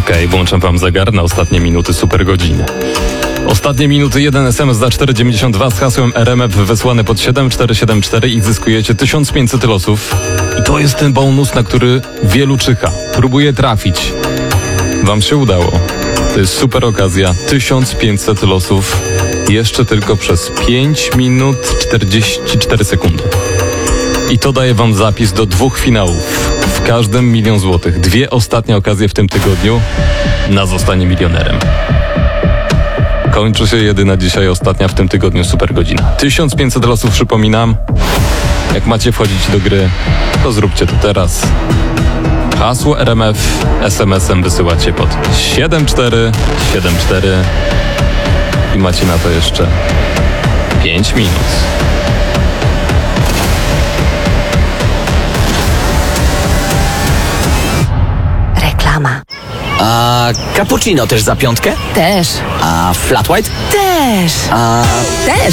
Okej, włączam wam zegar na ostatnie minuty super godziny. Ostatnie minuty, 1 SMS za 4,92 z hasłem RMF wysłany pod 7474 i zyskujecie 1500 losów. I to jest ten bonus, na który wielu czyha. Próbuje trafić. Wam się udało. To jest super okazja. 1500 losów jeszcze tylko przez 5 minut 44 sekundy. I to daje wam zapis do 2 finałów. W każdym 1 000 000 złotych. 2 ostatnie okazje w tym tygodniu na zostanie milionerem. Kończy się jedyna dzisiaj, ostatnia w tym tygodniu super godzina. 1500 losów, przypominam. Jak macie wchodzić do gry, to zróbcie to teraz. Hasło RMF SMS-em wysyłacie pod 7474 i macie na to jeszcze 5 minut. Reklama. A cappuccino też za 5? Też. A flat white? Też. A Też.